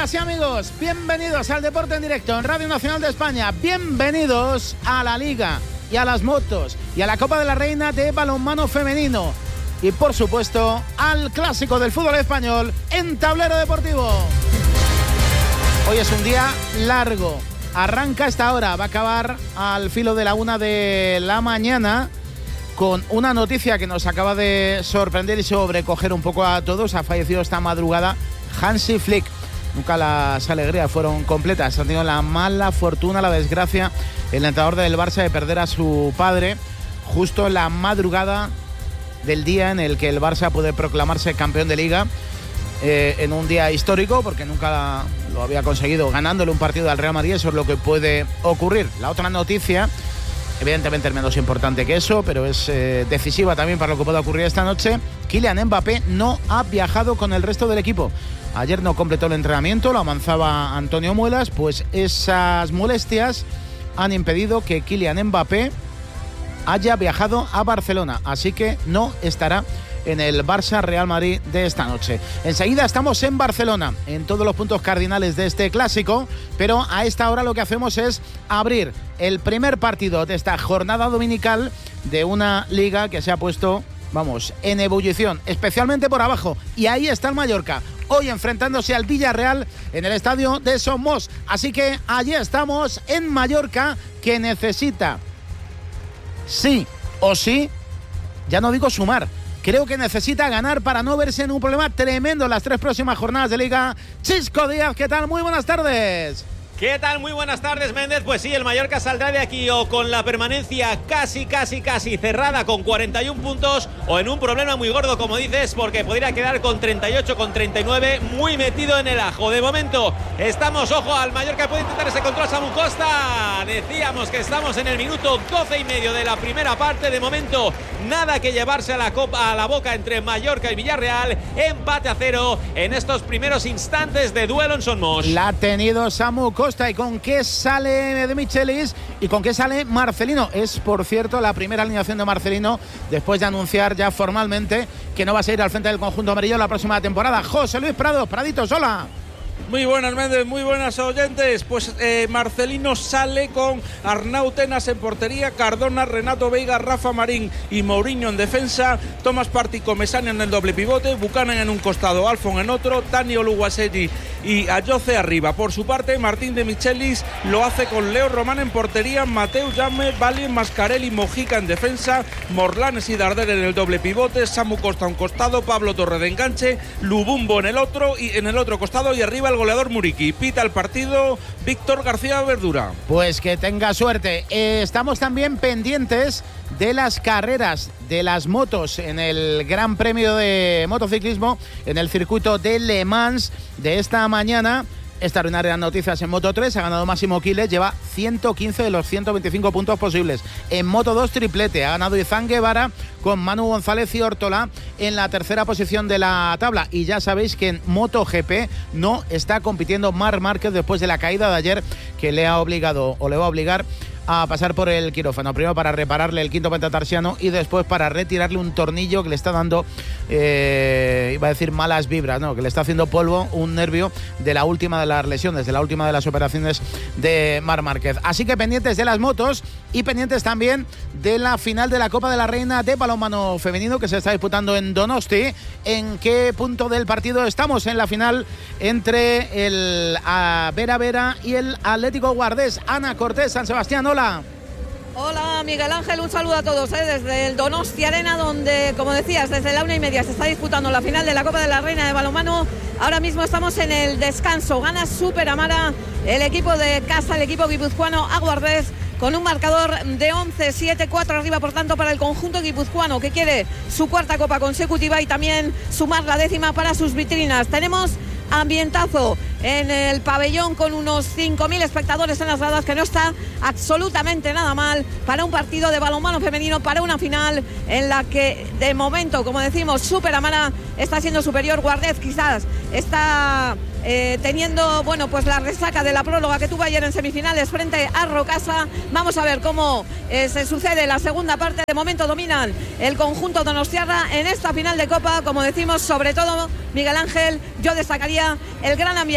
Amigas y amigos, bienvenidos al Deporte en Directo en Radio Nacional de España. Bienvenidos a la Liga y a las motos y a la Copa de la Reina de balonmano femenino. Y por supuesto al clásico del fútbol español en Tablero Deportivo. Hoy es un día largo. Arranca a esta hora, va a acabar al filo de la 1 de la mañana con una noticia que nos acaba de sorprender y sobrecoger un poco a todos. Ha fallecido esta madrugada Hansi Flick. Nunca las alegrías fueron completas. Ha tenido la mala fortuna, la desgracia, el entrenador del Barça, de perder a su padre justo en la madrugada del día en el que el Barça puede proclamarse campeón de Liga, en un día histórico, porque nunca lo había conseguido ganándole un partido al Real Madrid. Eso es lo que puede ocurrir. La otra noticia, evidentemente menos importante que eso, pero es decisiva también para lo que pueda ocurrir esta noche. Kylian Mbappé no ha viajado con el resto del equipo. Ayer no completó el entrenamiento, lo avanzaba Antonio Muelas, pues esas molestias han impedido que Kylian Mbappé haya viajado a Barcelona, así que no estará en el Barça Real Madrid de esta noche. Enseguida estamos en Barcelona, en todos los puntos cardinales de este clásico, pero a esta hora lo que hacemos es abrir el primer partido de esta jornada dominical de una liga que se ha puesto, vamos, en ebullición, especialmente por abajo, y ahí está el Mallorca, hoy enfrentándose al Villarreal en el estadio de Somos. Así que allí estamos en Mallorca, que necesita, sí o sí, ya no digo sumar, creo que necesita ganar para no verse en un problema tremendo en las 3 próximas jornadas de Liga. Chisco Díaz, ¿qué tal? Muy buenas tardes. ¿Qué tal? Muy buenas tardes, Méndez. Pues sí, el Mallorca saldrá de aquí o con la permanencia casi cerrada con 41 puntos o en un problema muy gordo, como dices, porque podría quedar con 38, con 39, muy metido en el ajo. De momento estamos, ojo, al Mallorca puede intentar ese control Samu Costa. Decíamos que estamos en el minuto 12 y medio de la primera parte. De momento nada que llevarse a la boca entre Mallorca y Villarreal. Empate a 0 en estos primeros instantes de duelo en Somos. La ha tenido Samu Costa. ¿Y con qué sale de Michelis? ¿Y con qué sale Marcelino? Es, por cierto, la primera alineación de Marcelino después de anunciar ya formalmente que no va a seguir al frente del conjunto amarillo la próxima temporada. José Luis Prados, Praditos, hola. Muy buenas, Méndez, muy buenas oyentes. Pues Marcelino sale con Arnau Tenas en portería, Cardona, Renato Veiga, Rafa Marín y Mourinho en defensa, Tomás Partey, Comesaña en el doble pivote, Buchanan en un costado, Alfon en otro, Tani Oluwaseyi y Ayoce arriba. Por su parte, Martín de Michelis lo hace con Leo Román en portería, Mateu Llame, Valien, Mascarelli, Mojica en defensa, Morlanes y Darder en el doble pivote, Samu Costa a un costado, Pablo Torre de enganche, Lubumbo en el otro costado y arriba el goleador Muriqui. Pita el partido Víctor García Verdura. Pues que tenga suerte. Estamos también pendientes de las carreras de las motos en el Gran Premio de Motociclismo en el circuito de Le Mans de esta mañana. Extraordinarias noticias en Moto 3, ha ganado Máximo Quiles, lleva 115 de los 125 puntos posibles. En Moto 2 triplete, ha ganado Izán Guevara con Manu González y Ortola en la tercera posición de la tabla. Y ya sabéis que en Moto GP no está compitiendo Marc Márquez después de la caída de ayer, que le ha obligado o le va a obligar a pasar por el quirófano, primero para repararle el quinto metatarsiano y después para retirarle un tornillo que le está dando, iba a decir malas vibras, no, que le está haciendo polvo, un nervio de la última de las lesiones, de la última de las operaciones de Marc Márquez. Así que pendientes de las motos y pendientes también de la final de la Copa de la Reina de balonmano femenino que se está disputando en Donosti. ¿En qué punto del partido estamos en la final entre el Vera Vera y el Atlético Guardés? Ana Cortés, San Sebastián, hola. Hola Miguel Ángel, un saludo a todos desde el Donosti Arena, donde, como decías, desde la 1:30 se está disputando la final de la Copa de la Reina de balonmano. Ahora mismo estamos en el descanso, gana Super Amara el equipo de casa, el equipo guipuzcoano a Guardés, con un marcador de 11-7, 4 arriba, por tanto, para el conjunto guipuzcoano, que quiere su cuarta copa consecutiva y también sumar la 10ª para sus vitrinas. Tenemos ambientazo en el pabellón con unos 5.000 espectadores en las gradas, que no está absolutamente nada mal para un partido de balonmano femenino, para una final en la que de momento, como decimos, Super Amara está siendo superior. Guardés quizás está teniendo, bueno, pues la resaca de la próloga que tuvo ayer en semifinales frente a Rocasa. Vamos a ver cómo se sucede la segunda parte. De momento dominan el conjunto donostiarra en esta final de Copa. Como decimos, sobre todo, Miguel Ángel, yo destacaría el gran ambiente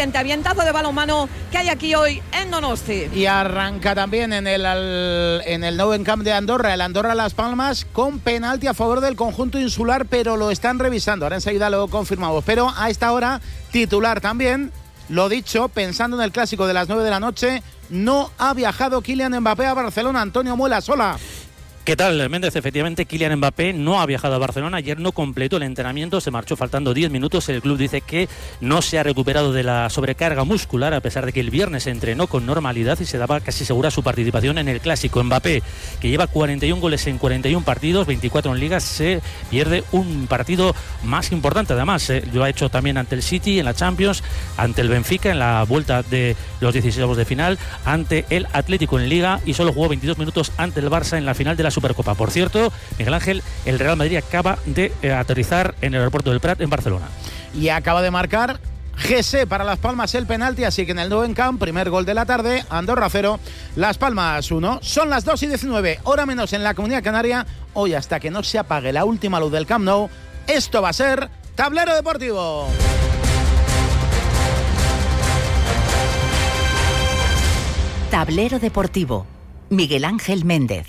siguiente ambientazo de balonmano que hay aquí hoy en Donosti. Y arranca también en el Nou Camp de Andorra, el Andorra Las Palmas, con penalti a favor del conjunto insular, pero lo están revisando. Ahora enseguida lo confirmamos. Pero a esta hora, titular también, lo dicho, pensando en el clásico de las 9 de la noche, no ha viajado Kylian Mbappé a Barcelona. Antonio Muela, sola. ¿Qué tal, Méndez? Efectivamente, Kylian Mbappé no ha viajado a Barcelona. Ayer no completó el entrenamiento, se marchó faltando 10 minutos. El club dice que no se ha recuperado de la sobrecarga muscular, a pesar de que el viernes se entrenó con normalidad y se daba casi segura su participación en el clásico. Mbappé, que lleva 41 goles en 41 partidos, 24 en ligas, se pierde un partido más importante. Además, lo ha hecho también ante el City en la Champions, ante el Benfica en la vuelta de los 16avos de final, ante el Atlético en Liga, y solo jugó 22 minutos ante el Barça en la final de la Supercopa. Por cierto, Miguel Ángel, el Real Madrid acaba de aterrizar en el aeropuerto del Prat en Barcelona. Y acaba de marcar Gese para Las Palmas el penalti, así que en el Nou Camp, primer gol de la tarde, Andorra 0, Las Palmas 1. Son las 2:19, hora menos en la Comunidad Canaria. Hoy, hasta que no se apague la última luz del Camp Nou, esto va a ser Tablero Deportivo. Tablero Deportivo, Miguel Ángel Méndez.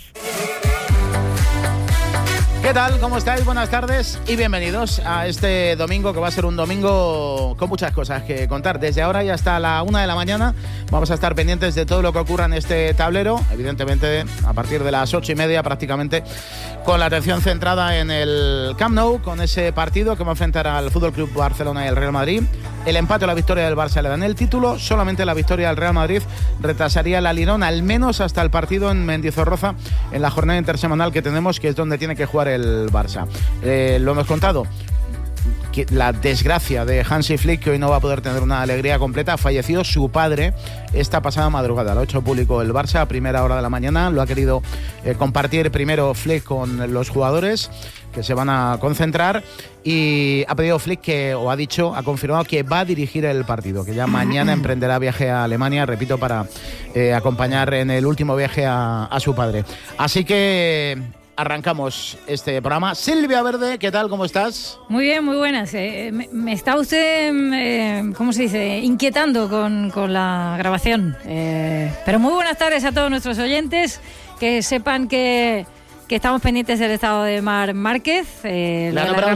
¿Qué tal? ¿Cómo estáis? Buenas tardes y bienvenidos a este domingo, que va a ser un domingo con muchas cosas que contar. Desde ahora y hasta la 1 de la mañana vamos a estar pendientes de todo lo que ocurra en este tablero, evidentemente a partir de las 8:30 prácticamente, con la atención centrada en el Camp Nou, con ese partido que va a enfrentar al FC Barcelona y el Real Madrid. El empate o la victoria del Barça le dan el título, solamente la victoria del Real Madrid retrasaría la Lirón al menos hasta el partido en Mendizorroza, en la jornada intersemanal que tenemos, que es donde tiene que jugar el Barça. Lo hemos contado, que la desgracia de Hansi Flick, que hoy no va a poder tener una alegría completa. Ha fallecido su padre esta pasada madrugada, lo ha hecho público el Barça a primera hora de la mañana. Lo ha querido compartir primero Flick con los jugadores, que se van a concentrar, y ha pedido Flick ha confirmado que va a dirigir el partido, que ya mañana emprenderá viaje a Alemania, repito, para acompañar en el último viaje a su padre. Así que arrancamos este programa. Silvia Verde, ¿qué tal? ¿Cómo estás? Muy bien, muy buenas. Me está usted, ¿cómo se dice?, inquietando con la grabación. Pero muy buenas tardes a todos nuestros oyentes, que sepan que estamos pendientes del estado de Marc Márquez. Lo de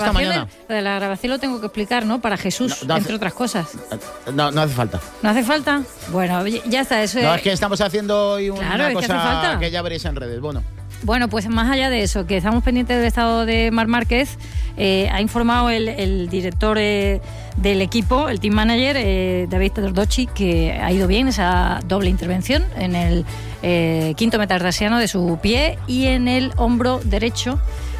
la grabación lo tengo que explicar, ¿no? Para Jesús, entre otras cosas. No hace falta. ¿No hace falta? Bueno, ya está. Eso no, es que estamos haciendo hoy una cosa que ya veréis en redes. Bueno, pues más allá de eso, que estamos pendientes del estado de Marc Márquez, ha informado el director del equipo, el team manager, David Tordocci, que ha ido bien esa doble intervención en el quinto metatarsiano de su pie y en el hombro derecho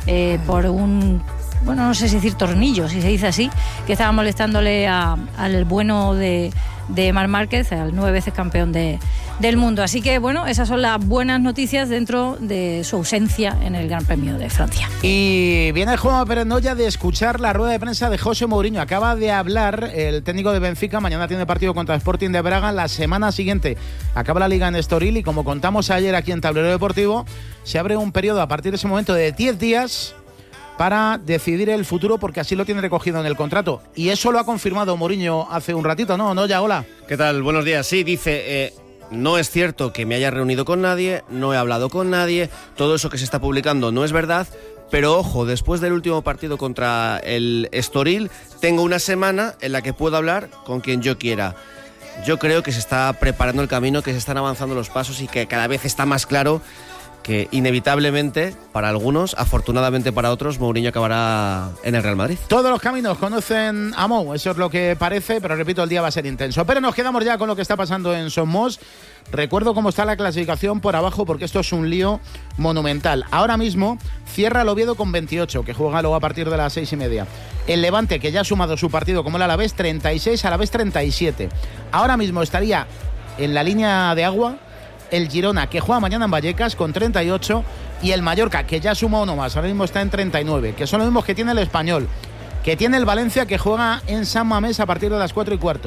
por un, no sé si decir tornillo, si se dice así, que estaba molestándole al bueno de Marc Márquez, al 9 veces campeón del mundo. Así que esas son las buenas noticias dentro de su ausencia en el Gran Premio de Francia. Y viene Juanma Pérez Noya de escuchar la rueda de prensa de José Mourinho. Acaba de hablar el técnico de Benfica. Mañana tiene partido contra Sporting de Braga. La semana siguiente acaba la Liga en Estoril, y como contamos ayer aquí en Tablero Deportivo, se abre un periodo a partir de ese momento de 10 días para decidir el futuro, porque así lo tiene recogido en el contrato. Y eso lo ha confirmado Mourinho hace un ratito, ¿no? Ya, hola. ¿Qué tal? Buenos días. Sí, dice, no es cierto que me haya reunido con nadie, no he hablado con nadie, todo eso que se está publicando no es verdad, pero ojo, después del último partido contra el Estoril, tengo una semana en la que puedo hablar con quien yo quiera. Yo creo que se está preparando el camino, que se están avanzando los pasos y que cada vez está más claro que inevitablemente, para algunos, afortunadamente para otros, Mourinho acabará en el Real Madrid. Todos los caminos conocen a Mou, eso es lo que parece, pero repito, el día va a ser intenso. Pero nos quedamos ya con lo que está pasando en Somos. Recuerdo cómo está la clasificación por abajo, porque esto es un lío monumental. Ahora mismo cierra el Oviedo con 28, que juega luego a partir de las 6:30. El Levante, que ya ha sumado su partido como el Alavés, 36, Alavés 37. Ahora mismo estaría en la línea de agua el Girona, que juega mañana en Vallecas, con 38, y el Mallorca, que ya suma uno más, ahora mismo está en 39, que son los mismos que tiene el Español, que tiene el Valencia, que juega en San Mamés a partir de las 4:15,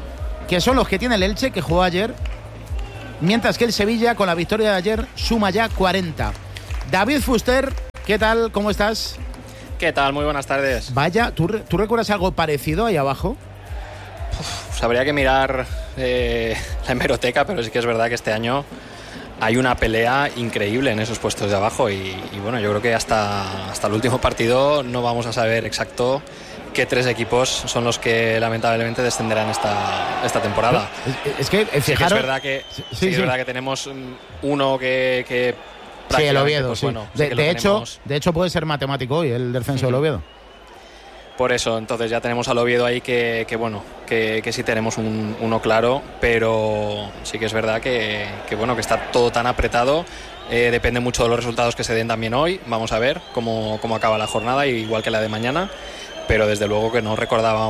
que son los que tiene el Elche, que jugó ayer, mientras que el Sevilla, con la victoria de ayer, suma ya 40. David Fuster, ¿qué tal? ¿Cómo estás? ¿Qué tal? Muy buenas tardes. Vaya, ¿tú recuerdas algo parecido ahí abajo? habría que mirar la hemeroteca, pero sí que es verdad que este año hay una pelea increíble en esos puestos de abajo y bueno, yo creo que hasta el último partido no vamos a saber exacto qué 3 equipos son los que lamentablemente descenderán esta temporada. Es que fijaros, es verdad que tenemos uno que sí, el Oviedo, pues, sí. bueno, de hecho puede ser matemático hoy el descenso del Oviedo. Por eso, entonces ya tenemos al Oviedo ahí que sí tenemos uno claro, pero sí que es verdad que está todo tan apretado. Depende mucho de los resultados que se den también hoy. Vamos a ver cómo acaba la jornada, igual que la de mañana, pero desde luego que no recordaba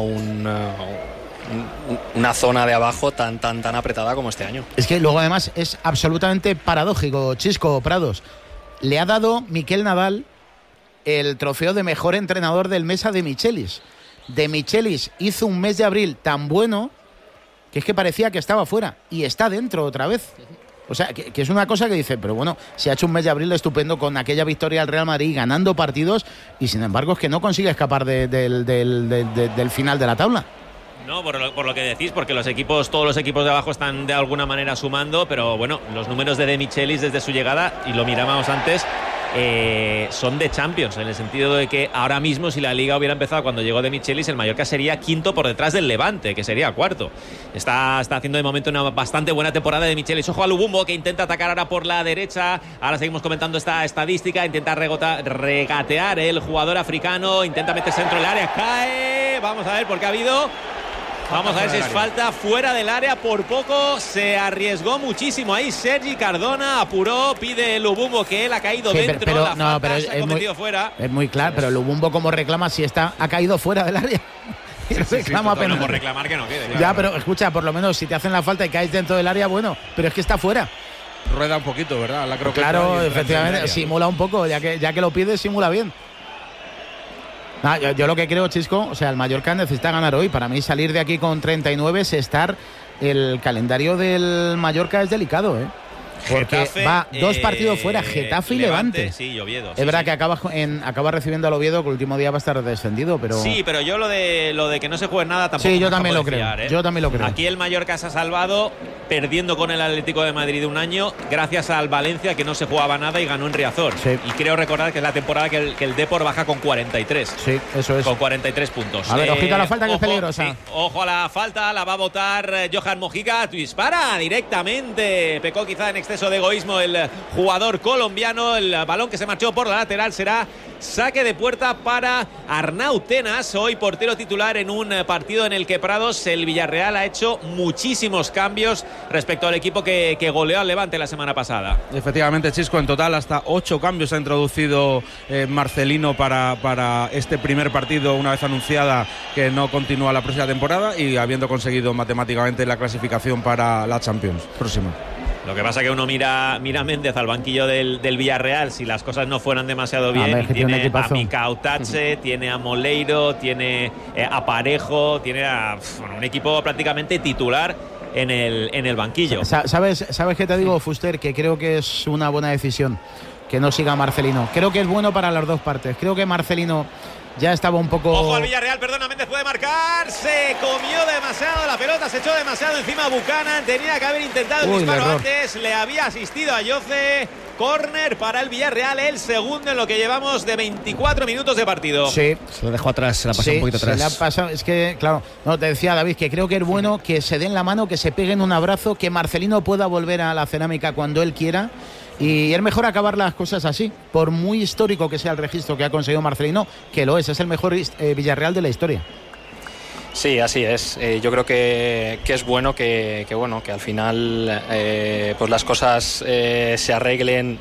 una zona de abajo tan apretada como este año. Es que luego además es absolutamente paradójico, Chisco Prados. Le ha dado Miquel Nadal el trofeo de mejor entrenador del mes a De Michelis. De Michelis hizo un mes de abril tan bueno que es que parecía que estaba fuera y está dentro otra vez. O sea, que es una cosa que dice, pero bueno, se ha hecho un mes de abril estupendo con aquella victoria al Real Madrid ganando partidos y sin embargo es que no consigue escapar del final de la tabla. No, por lo que decís, porque todos los equipos de abajo están de alguna manera sumando, pero bueno, los números de Michelis desde su llegada, y lo mirábamos antes, son de Champions, en el sentido de que ahora mismo, si la Liga hubiera empezado cuando llegó De Michelis, el Mallorca sería quinto por detrás del Levante, que sería cuarto. Está haciendo de momento una bastante buena temporada De Michelis. Ojo a Lubumbo, que intenta atacar ahora por la derecha. Ahora seguimos comentando esta estadística. Intenta regatear el jugador africano, intenta meterse dentro del área, cae. Vamos a ver por qué ha habido... Vamos a ver si es falta fuera del área, por poco se arriesgó muchísimo ahí Sergi Cardona, apuró, pide Lubumbo que él ha caído dentro, pero se ha cometido fuera. Es muy claro, pero Lubumbo como reclama si ha caído fuera del área. Reclama apenas. Por reclamar que no quede. Claro. Ya, pero escucha, por lo menos si te hacen la falta y caes dentro del área, bueno, pero es que está fuera. Rueda un poquito, ¿verdad? Claro, efectivamente, simula un poco, ya que lo pide, simula bien. Yo lo que creo, Chisco, o sea, el Mallorca necesita ganar hoy. Para mí salir de aquí con 39 es estar... El calendario del Mallorca es delicado, ¿eh? Porque Getafe, va 2 partidos fuera, Getafe y Levante. Sí, Oviedo. Es verdad que acaba recibiendo al Oviedo, que el último día va a estar descendido, pero... Sí, pero yo lo de que no se juegue nada tampoco. Sí, yo también lo creo. Yo también lo creo. Aquí el Mallorca se ha salvado perdiendo con el Atlético de Madrid un año, gracias al Valencia, que no se jugaba nada y ganó en Riazor. Sí. Y creo recordar que es la temporada que el Depor baja con 43. Sí, eso es. Con 43 puntos. A ver, ojito a la falta, que es peligrosa. Sí, ojo a la falta, la va a botar Johan Mojica. Dispara directamente. Pecó quizá en exceso de egoísmo el jugador colombiano. El balón que se marchó por la lateral será saque de puerta para Arnau Tenas, hoy portero titular en un partido en el que Prados, el Villarreal, ha hecho muchísimos cambios respecto al equipo que goleó al Levante la semana pasada. Efectivamente, Chisco, en total hasta 8 cambios ha introducido Marcelino para este primer partido, una vez anunciada que no continúa la próxima temporada y habiendo conseguido matemáticamente la clasificación para la Champions próxima. Lo que pasa es que uno mira Méndez al banquillo del Villarreal, si las cosas no fueran demasiado bien, tiene a Mika Autache, tiene a Moleiro, tiene a Parejo, tiene a un equipo prácticamente titular en el banquillo. ¿Sabes qué te digo, Fuster? Que creo que es una buena decisión que no siga Marcelino. Creo que es bueno para las dos partes. Creo que Marcelino ya estaba un poco... Ojo al Villarreal, perdona, Méndez puede marcar. Se comió demasiado la pelota, se echó demasiado encima a Buchanan. Tenía que haber intentado el disparo antes. Le había asistido a Yoce. Córner para el Villarreal, el segundo en lo que llevamos de 24 minutos de partido. Sí, se lo dejó atrás, se la pasó un poquito atrás. Se le ha pasado, es que, claro, no, te decía David que creo que es bueno que se den la mano, que se peguen un abrazo, que Marcelino pueda volver a la cerámica cuando él quiera. Y es mejor acabar las cosas así, por muy histórico que sea el registro que ha conseguido Marcelino, que lo es el mejor Villarreal de la historia. Sí, así es. Yo creo que es bueno que al final pues las cosas se arreglen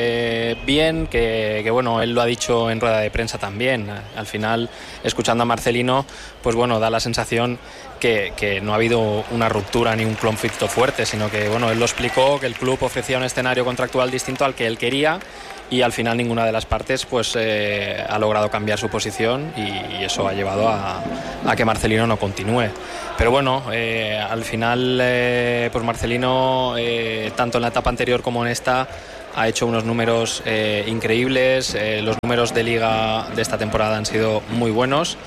bien, que bueno, él lo ha dicho en rueda de prensa también. Al final, escuchando a Marcelino, pues bueno, da la sensación que no ha habido una ruptura ni un conflicto fuerte, sino que bueno, él lo explicó, que el club ofrecía un escenario contractual distinto al que él quería. Y al final ninguna de las partes pues ha logrado cambiar su posición y eso ha llevado a que Marcelino no continúe. Pero bueno, al final pues Marcelino, tanto en la etapa anterior como en esta, ha hecho unos números increíbles. Los números de liga de esta temporada han sido muy buenos.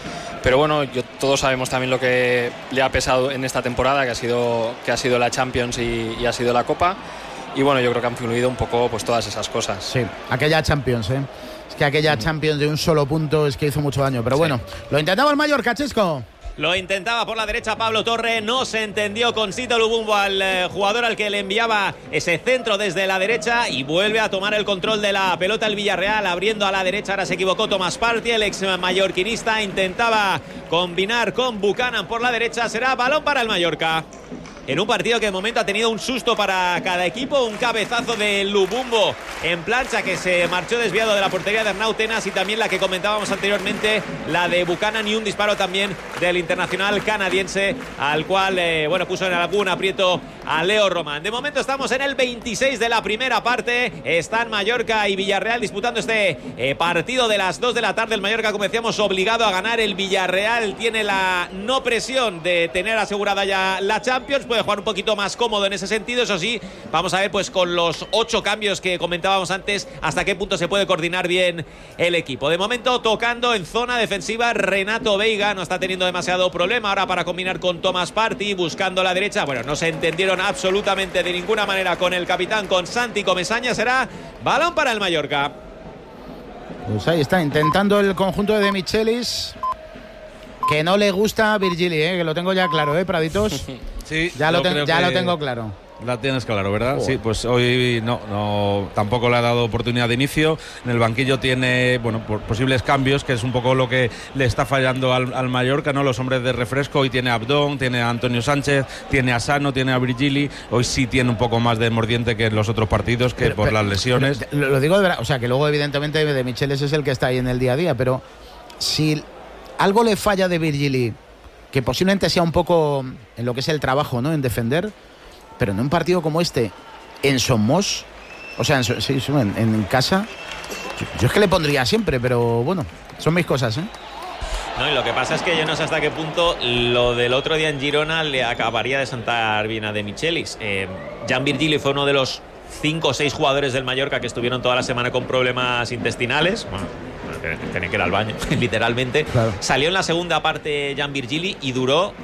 Pero bueno, todos sabemos también lo que le ha pesado en esta temporada, que ha sido la Champions y ha sido la Copa. Y bueno, yo creo que han influido un poco pues todas esas cosas. Sí, aquella Champions, es que aquella Champions de un solo punto es que hizo mucho daño. Pero bueno, lo intentaba el Mallorca, Chesco. Lo intentaba por la derecha Pablo Torre, no se entendió con Sito Lubumbo, al jugador al que le enviaba ese centro desde la derecha, y vuelve a tomar el control de la pelota el Villarreal, abriendo a la derecha. Ahora se equivocó Thomas Partey, el ex mallorquinista, intentaba combinar con Buchanan por la derecha. Será balón para el Mallorca. En un partido que de momento ha tenido un susto para cada equipo, un cabezazo de Lubumbo en plancha que se marchó desviado de la portería de Arnau Tenas, y también la que comentábamos anteriormente, la de Buchanan, y un disparo también del internacional canadiense, al cual puso en algún aprieto a Leo Román. De momento estamos en el 26 de la primera parte, están Mallorca y Villarreal disputando este partido de las 2 de la tarde. El Mallorca, como decíamos, obligado a ganar. El Villarreal tiene la no presión de tener asegurada ya la Champions, puede jugar un poquito más cómodo en ese sentido. Eso sí, vamos a ver pues con los 8 cambios que comentábamos antes hasta qué punto se puede coordinar bien el equipo. De momento tocando en zona defensiva Renato Veiga, no está teniendo demasiado problema ahora para combinar con Thomas Partey, buscando la derecha. Bueno, no se entendieron absolutamente de ninguna manera con el capitán, con Santi Comesaña. Será balón para el Mallorca. Pues ahí está, intentando el conjunto de Michelis, que no le gusta a Virgili, que lo tengo ya claro, Praditos. Sí, ya lo tengo claro. La tienes claro, ¿verdad? Sí, pues hoy no tampoco le ha dado oportunidad de inicio. En el banquillo tiene, posibles cambios, que es un poco lo que le está fallando al Mallorca, ¿no? Los hombres de refresco. Hoy tiene a Abdón, tiene a Antonio Sánchez, tiene a Sano, tiene a Virgili. Hoy sí tiene un poco más de mordiente que en los otros partidos, que por las lesiones. Lo digo de verdad, o sea, que luego evidentemente de Michelis es el que está ahí en el día a día, pero si algo le falla de Virgili, que posiblemente sea un poco en lo que es el trabajo, ¿no?, en defender, pero en un partido como este, en Somos, o sea, en casa, yo es que le pondría siempre, pero bueno, son mis cosas, No, y lo que pasa es que yo no sé hasta qué punto lo del otro día en Girona le acabaría de sentar bien a De Michelis. Jan Virgili fue uno de los 5 o 6 jugadores del Mallorca que estuvieron toda la semana con problemas intestinales. Tenía que ir al baño, literalmente. Claro. Salió en la segunda parte Jan Virgili y duró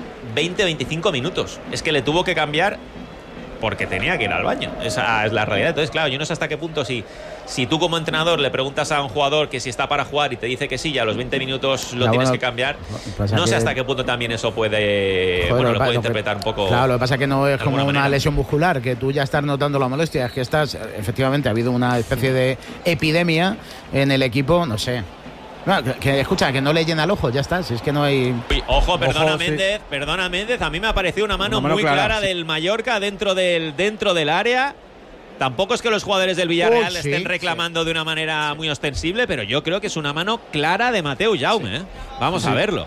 20-25 minutos. Es que le tuvo que cambiar porque tenía que ir al baño. Esa es la realidad. Entonces, claro, yo no sé hasta qué punto si tú como entrenador le preguntas a un jugador que si está para jugar y te dice que sí, ya a los 20 minutos lo tienes que cambiar, no sé hasta qué punto también eso puede, lo puede interpretar un poco. Claro, lo que pasa es que no es como una lesión muscular, que tú ya estás notando la molestia, es que efectivamente ha habido una especie de epidemia en el equipo, no sé. No, escucha, que no le llena el ojo, ya está, si es que no hay... Uy, ojo, perdona Méndez, a mí me ha parecido una mano muy clara del Mallorca dentro del área. Tampoco es que los jugadores del Villarreal estén reclamando de una manera muy ostensible, pero yo creo que es una mano clara de Mateu Jaume. Vamos a verlo.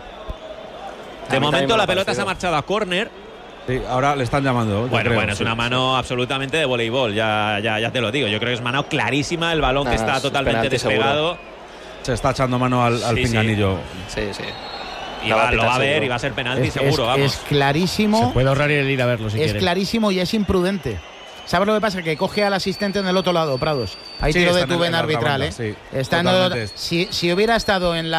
De momento la pelota se ha marchado a córner. Sí, ahora le están llamando. Bueno, es una mano absolutamente de voleibol, ya te lo digo. Yo creo que es mano clarísima, el balón que está totalmente despegado. Seguro. Se está echando mano al pinganillo. Sí. Y lo va a ver y va a ser penalti seguro, vamos. Es clarísimo. Se puede ahorrar y ir a verlo si quiere. Es clarísimo y es imprudente. ¿Sabes lo que pasa? Que coge al asistente en el otro lado, Prados. Hay tiro de tuve en arbitral, banda, sí, está en si hubiera estado en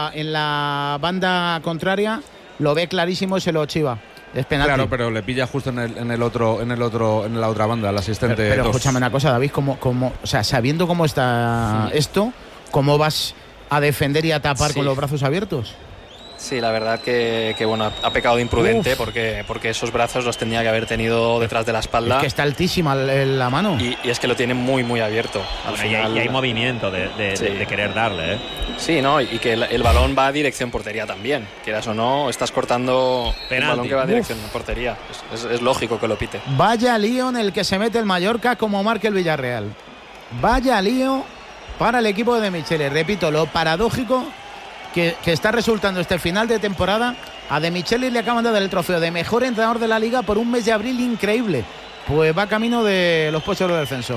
la banda contraria, lo ve clarísimo y se lo chiva. Es penalti. Claro, pero le pilla justo en la otra banda, el asistente. Pero escúchame una cosa, David, o sea, sabiendo cómo está esto, ¿cómo vas a defender y a tapar con los brazos abiertos? Sí, la verdad que ha pecado de imprudente porque esos brazos los tenía que haber tenido detrás de la espalda. Es que está altísima la mano. Y es que lo tiene muy, muy abierto. Al final, y hay movimiento de querer darle, Sí, ¿no? Y que el balón va a dirección portería también. Quieras o no, estás cortando el balón que va a dirección portería. Es lógico que lo pite. Vaya lío en el que se mete el Mallorca como marca el Villarreal. Vaya lío para el equipo de Michelis. Repito, lo paradójico que está resultando este final de temporada. A De Michelis le acaban de dar el trofeo de mejor entrenador de la liga por un mes de abril increíble. Pues va camino de los puestos de descenso.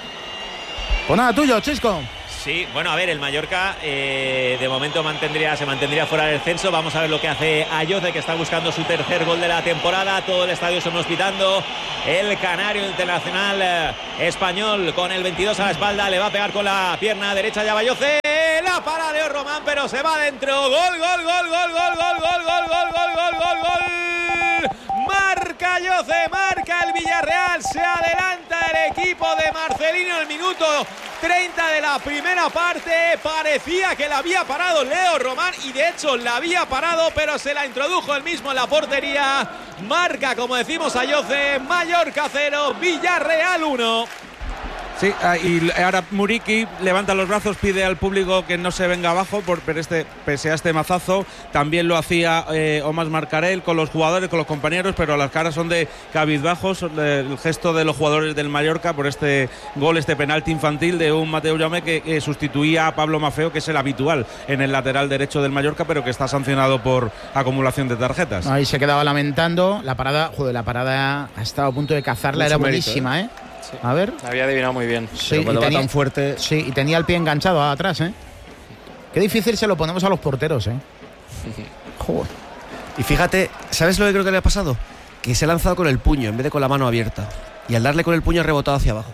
Pues nada, tuyo, Chisco. Sí, bueno, a ver, el Mallorca de momento se mantendría fuera del descenso. Vamos a ver lo que hace Ayoce, que está buscando su tercer gol de la temporada. Todo el estadio somos pitando. El canario internacional español con el 22 a la espalda le va a pegar con la pierna derecha ya Ayoce. La para Leo Román, pero se va adentro. Gol, gol, gol, gol, gol, gol, gol, gol, gol, gol, gol, gol, gol. Marca Jose, marca el Villarreal. Se adelanta el equipo de Marcelino en el minuto 30 de la primera parte. Parecía que la había parado Leo Román y de hecho la había parado, pero se la introdujo él mismo en la portería. Marca, como decimos a Jose, Mallorca 0, Villarreal 1. Sí, y ahora Muriqui levanta los brazos, pide al público que no se venga abajo pese a este mazazo. También lo hacía Omar Marcarell con los jugadores, con los compañeros, pero las caras son de cabizbajos. El gesto de los jugadores del Mallorca por este gol, este penalti infantil de un Mateu Jaume que sustituía a Pablo Maffeo, que es el habitual en el lateral derecho del Mallorca, pero que está sancionado por acumulación de tarjetas. Ahí se quedaba lamentando. La parada ha estado a punto de cazarla, era buenísima, ¿eh? Sí. A ver. La había adivinado muy bien. Sí, pero cuando va tan fuerte. Sí, y tenía el pie enganchado atrás, ¿eh? Qué difícil se lo ponemos a los porteros, ¿eh? Joder. Y fíjate, ¿sabes lo que creo que le ha pasado? Que se ha lanzado con el puño en vez de con la mano abierta. Y al darle con el puño ha rebotado hacia abajo.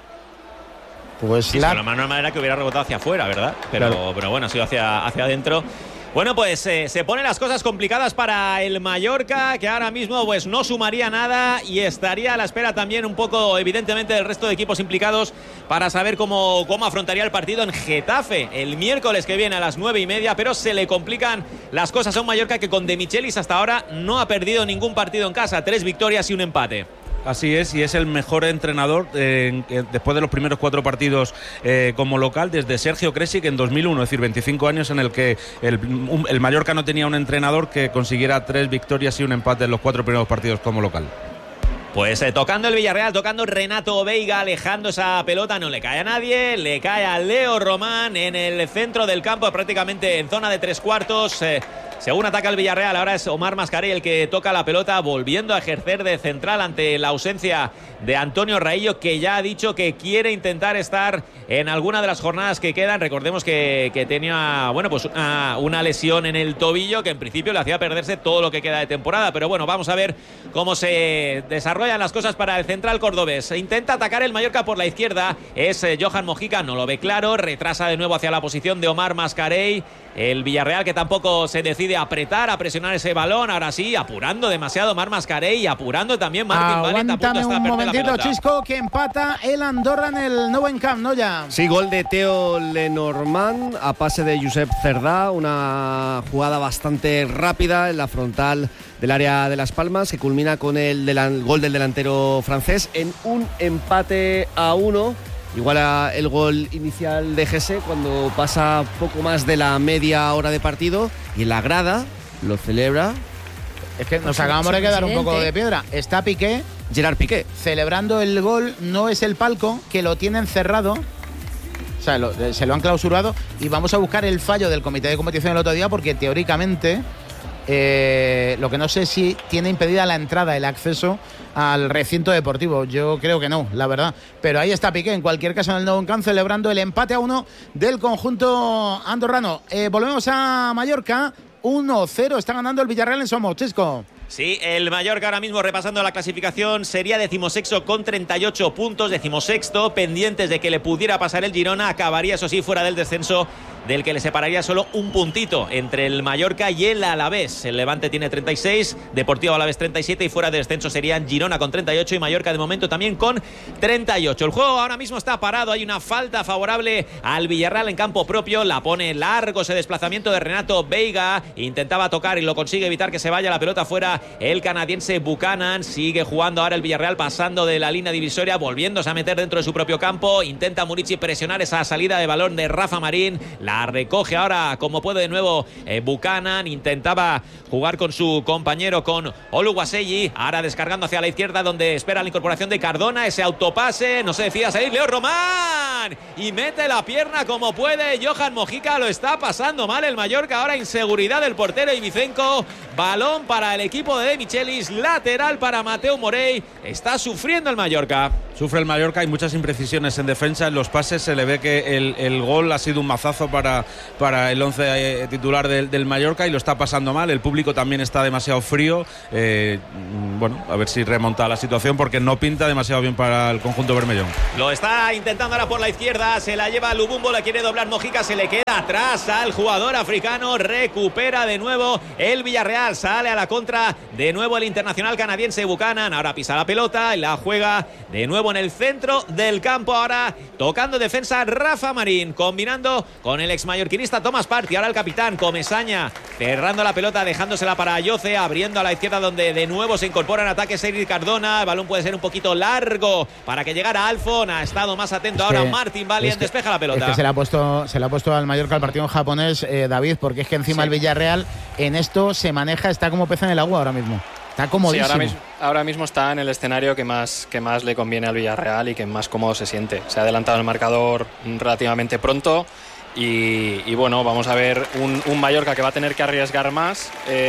Pues sí, la mano de manera que hubiera rebotado hacia afuera, ¿verdad? Pero bueno, ha sido hacia adentro. Bueno, pues se ponen las cosas complicadas para el Mallorca, que ahora mismo pues no sumaría nada y estaría a la espera también un poco, evidentemente, del resto de equipos implicados para saber cómo afrontaría el partido en Getafe el miércoles que viene a las 9:30, pero se le complican las cosas a un Mallorca que con De Michelis hasta ahora no ha perdido ningún partido en casa, 3 victorias y un empate. Así es, y es el mejor entrenador después de los primeros 4 partidos como local desde Sergio Kresic en 2001, es decir, 25 años en el que el Mallorca no tenía un entrenador que consiguiera 3 victorias y un empate en los 4 primeros partidos como local. Pues tocando el Villarreal, tocando Renato Veiga, alejando esa pelota, no le cae a nadie, le cae a Leo Román en el centro del campo, prácticamente en zona de 3/4. Según ataca el Villarreal, ahora es Omar Mascarell el que toca la pelota, volviendo a ejercer de central ante la ausencia de Antonio Raillo, que ya ha dicho que quiere intentar estar en alguna de las jornadas que quedan. Recordemos que tenía una lesión en el tobillo que en principio le hacía perderse todo lo que queda de temporada. Pero bueno, vamos a ver cómo se desarrollan las cosas para el central cordobés. Intenta atacar el Mallorca por la izquierda, es Johan Mojica, no lo ve claro, retrasa de nuevo hacia la posición de Omar Mascarell. El Villarreal que tampoco se decide a apretar, a presionar ese balón. Ahora sí, apurando demasiado Omar Mascarell y apurando también Martín Valent. Aguántame un momentito, Chisco, que empata el Andorra en el Nou Camp, ¿no? Ya. Sí, gol de Teo Lenormand a pase de Josep Cerdá. Una jugada bastante rápida en la frontal del área de Las Palmas, que culmina con el gol del delantero francés en un empate a 1. Igual a el gol inicial de Gese cuando pasa poco más de la media hora de partido, y en la grada lo celebra. Es que nos acabamos de quedar un poco de piedra. Está Piqué, Gerard Piqué, celebrando el gol. No es el palco, que lo tienen cerrado. O sea, se lo han clausurado. Y vamos a buscar el fallo del comité de competición el otro día, porque teóricamente lo que no sé si tiene impedida la entrada, el acceso al recinto deportivo. Yo creo que no, la verdad. Pero ahí está Piqué, en cualquier caso, en el Nou Camp, celebrando el empate a 1 del conjunto andorrano. Volvemos a Mallorca. 1-0, está ganando el Villarreal en Somos, Chisco. Sí, el Mallorca ahora mismo, repasando la clasificación, sería 16º con 38 puntos, 16º, pendientes de que le pudiera pasar el Girona. Acabaría, eso sí, fuera del descenso, del que le separaría solo un puntito entre el Mallorca y el Alavés. El Levante tiene 36, Deportivo Alavés 37, y fuera de descenso serían Girona con 38 y Mallorca de momento también con 38. El juego ahora mismo está parado, hay una falta favorable al Villarreal en campo propio, la pone largo ese desplazamiento de Renato Veiga, intentaba tocar y lo consigue evitar que se vaya la pelota fuera el canadiense Buchanan. Sigue jugando ahora el Villarreal, pasando de la línea divisoria, volviéndose a meter dentro de su propio campo. Intenta Muriqi presionar esa salida de balón de Rafa Marín, la recoge ahora como puede de nuevo Buchanan. Intentaba jugar con su compañero, con Oluwaseyi, ahora descargando hacia la izquierda donde espera la incorporación de Cardona, ese autopase, no se decide a salir Leo Román y mete la pierna como puede Johan Mojica. Lo está pasando mal el Mallorca, ahora inseguridad del portero Ibicenco, balón para el equipo equipo de Michelis, lateral para Mateu Morey. Está sufriendo el Mallorca. Sufre el Mallorca, hay muchas imprecisiones en defensa, en los pases se le ve que el gol ha sido un mazazo para el 11 titular del Mallorca y lo está pasando mal, el público también está demasiado frío, bueno, a ver si remonta la situación porque no pinta demasiado bien para el conjunto bermellón. Lo está intentando ahora por la izquierda, se la lleva Lubumbo, la quiere doblar Mojica, se le queda atrás al jugador africano, recupera de nuevo el Villarreal, sale a la contra de nuevo el internacional canadiense Buchanan, ahora pisa la pelota y la juega de nuevo en el centro del campo, ahora tocando defensa Rafa Marín, combinando con el exmallorquinista Thomas Partey, ahora el capitán Comesaña cerrando la pelota, dejándosela para Ayoce, abriendo a la izquierda donde de nuevo se incorpora en ataque Sergi Cardona, el balón puede ser un poquito largo para que llegara Alfon, ha estado más atento ahora Martin Valiant, despeja la pelota. Es que se le ha puesto al Mallorca el partido en japonés, David, porque es que encima el Villarreal en esto se maneja, está como pez en el agua ahora mismo. Está comodísimo. Sí, ahora mismo está en el escenario que más le conviene al Villarreal y que más cómodo se siente. Se ha adelantado el marcador relativamente pronto y bueno, vamos a ver un Mallorca que va a tener que arriesgar más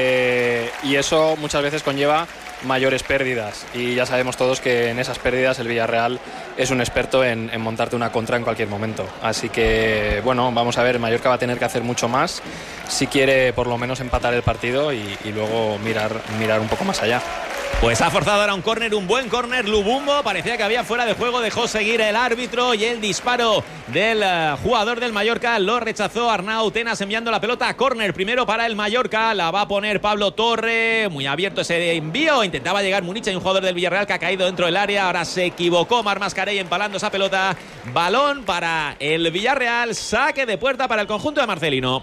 y eso muchas veces conlleva mayores pérdidas y ya sabemos todos que en esas pérdidas el Villarreal es un experto en montarte una contra en cualquier momento, así que bueno, vamos a ver, Mallorca va a tener que hacer mucho más si quiere por lo menos empatar el partido y luego mirar un poco más allá. Pues ha forzado ahora un córner, un buen córner Lubumbo, parecía que había fuera de juego, dejó seguir el árbitro y el disparo del jugador del Mallorca lo rechazó Arnau Tenas enviando la pelota a córner primero para el Mallorca, la va a poner Pablo Torre, muy abierto ese envío, intentaba llegar Municha y un jugador del Villarreal que ha caído dentro del área, ahora se equivocó Marc Mascarell empalando esa pelota, balón para el Villarreal, saque de puerta para el conjunto de Marcelino.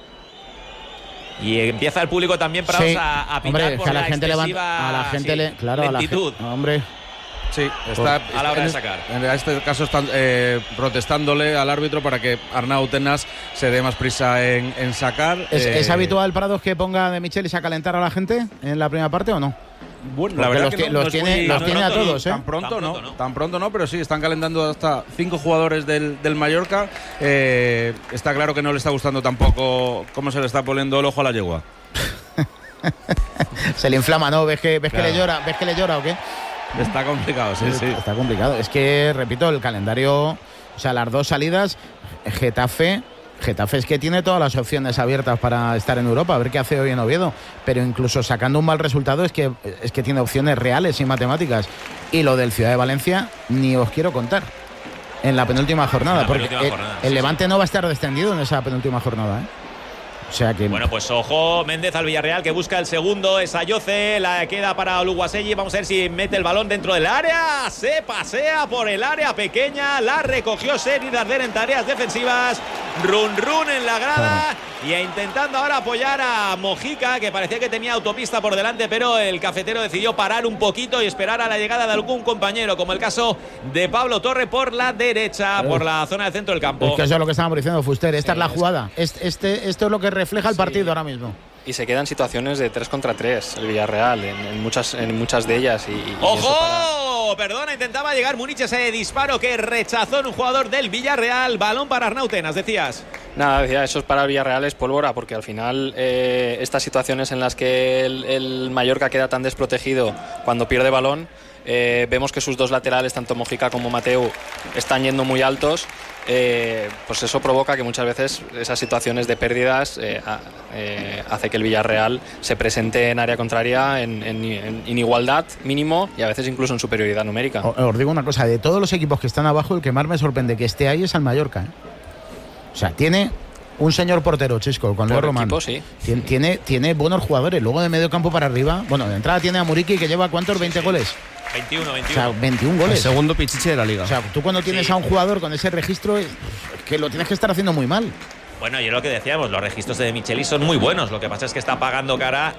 Y empieza el público también para a pitar, hombre, por la gente excesiva a la gente lentitud. Hombre. Sí, está a la hora de sacar. En este caso están protestándole al árbitro para que Arnau Tenas se dé más prisa en sacar. ¿Es habitual, Prados, que ponga de Michelis a calentar a la gente en la primera parte o no? Bueno, la verdad que los tiene a todos, Tan pronto no, pero sí, están calentando hasta 5 jugadores del Mallorca. Está claro que no le está gustando tampoco cómo se le está poniendo el ojo a la yegua. Se le inflama, ¿no? ¿Ves que le llora o qué? Está complicado, sí. Está complicado. Es que, repito, el calendario, o sea, las dos salidas, Getafe es que tiene todas las opciones abiertas para estar en Europa, a ver qué hace hoy en Oviedo, pero incluso sacando un mal resultado es que tiene opciones reales y matemáticas. Y lo del Ciudad de Valencia ni os quiero contar en la penúltima jornada, porque el Levante no va a estar descendido en esa penúltima jornada, ¿eh? O sea que... Bueno, pues ojo, Méndez al Villarreal que busca el segundo, es Ayoce, la queda para Oluwaseyi, vamos a ver si mete el balón dentro del área, se pasea por el área pequeña, la recogió Sergi Darder en tareas defensivas, run en la grada y intentando ahora apoyar a Mojica, que parecía que tenía autopista por delante, pero el cafetero decidió parar un poquito y esperar a la llegada de algún compañero, como el caso de Pablo Torre por la derecha, por la zona del centro del campo. Es que eso es lo que estábamos diciendo, Fuster, esta es la jugada, esto es lo que refleja el partido ahora mismo. Y se quedan situaciones de 3 contra 3 el Villarreal en muchas de ellas. ¡Ojo! Perdona, intentaba llegar Múnich, ese disparo que rechazó en un jugador del Villarreal. Balón para Arnau Tenas, decías. Nada, decía, eso es para el Villarreal, es pólvora, porque al final estas situaciones en las que el Mallorca queda tan desprotegido cuando pierde balón, vemos que sus dos laterales, tanto Mojica como Mateu, están yendo muy altos. Pues eso provoca que muchas veces esas situaciones de pérdidas hace que el Villarreal se presente en área contraria en igualdad mínimo y a veces incluso en superioridad numérica. Os digo una cosa, de todos los equipos que están abajo, el que más me sorprende que esté ahí es al Mallorca, ¿eh? O sea, tiene un señor portero, Chisco, con Leo Román. Sí. Tiene buenos jugadores, luego de medio campo para arriba. Bueno, de entrada tiene a Muriqui, que lleva ¿cuántos? 20 goles. 21. O sea, 21 goles. El segundo pichiche de la liga. O sea, tú cuando tienes a un jugador con ese registro, es que lo tienes que estar haciendo muy mal. Bueno, y es lo que decíamos, los registros de Michelis son muy buenos. Lo que pasa es que está pagando cara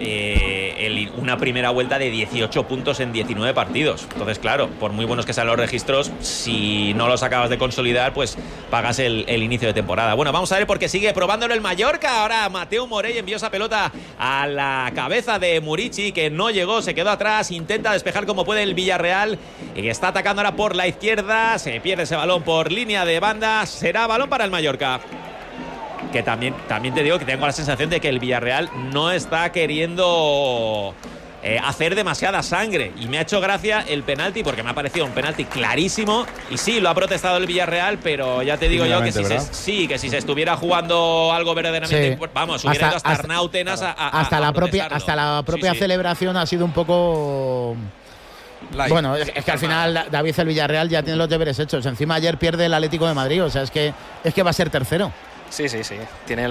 una primera vuelta de 18 puntos en 19 partidos. Entonces, claro, por muy buenos que sean los registros, si no los acabas de consolidar, pues pagas el inicio de temporada. Bueno, vamos a ver porque sigue probándolo el Mallorca. Ahora Mateu Morey envió esa pelota a la cabeza de Murici, que no llegó, se quedó atrás. Intenta despejar como puede el Villarreal. Y está atacando ahora por la izquierda. Se pierde ese balón por línea de banda. Será balón para el Mallorca. Que también te digo que tengo la sensación de que el Villarreal no está queriendo hacer demasiada sangre. Y me ha hecho gracia el penalti, porque me ha parecido un penalti clarísimo. Y sí, lo ha protestado el Villarreal, pero ya te digo yo que si se estuviera jugando algo verdaderamente, vamos, hubiera ido hasta Arnautenas hasta la propia celebración ha sido un poco. Bueno, es que al final David, el Villarreal ya tiene los deberes hechos. Encima ayer pierde el Atlético de Madrid, o sea, es que va a ser tercero. Sí. Tiene